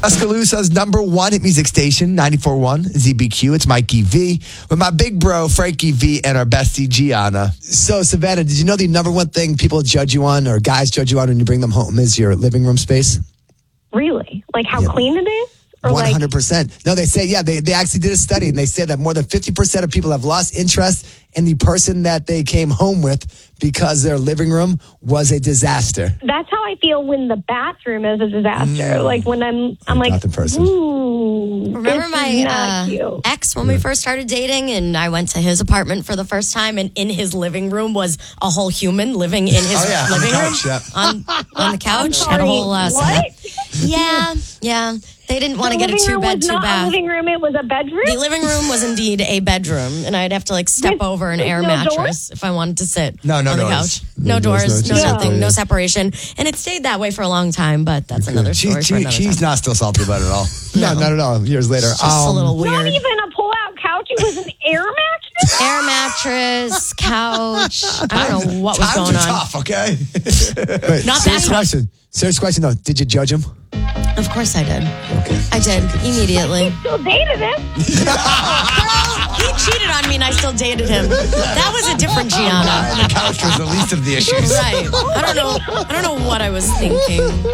Tuscaloosa's #1 hit music station, 94.1 ZBQ. It's Mikey V with my big bro, Frankie V, and our bestie, Gianna. So, Savannah, did you know the #1 thing people judge you on or guys judge you on when you bring them home is your living room space? Really? Like how clean it is? Or 100%. No, they say, they actually did a study and they said that more than 50% of people have lost interest in the person that they came home with because their living room was a disaster. That's how I feel when the bathroom is a disaster. Like when I'm like, not the person. ooh. Remember my cute. ex when we first started dating and I went to his apartment for the first time and in his living room was a whole human living in his living room on the couch. Had a whole what? Yeah. They didn't want to get a two-bed, two-bath. A living room, it was a bedroom? The living room was indeed a bedroom, and I'd have to step over an air mattress if I wanted to sit on the couch. No doors, no nothing, no separation. And it stayed that way for a long time, but that's another story for another She's time. not still salty about it at all. No, not at all. Years later. It's just a little weird. Not even a pull-out couch. It was an air mattress? Air mattress, couch. I don't know what was going on. Tough, okay? Wait, Not serious that question. Serious question, though. Did you judge him? Of course I did. Okay. I did, immediately. Still dated him. Girl, he cheated on me and I still dated him. That was a different Gianna. The couch was the least of the issues. Right. I don't know what I was thinking.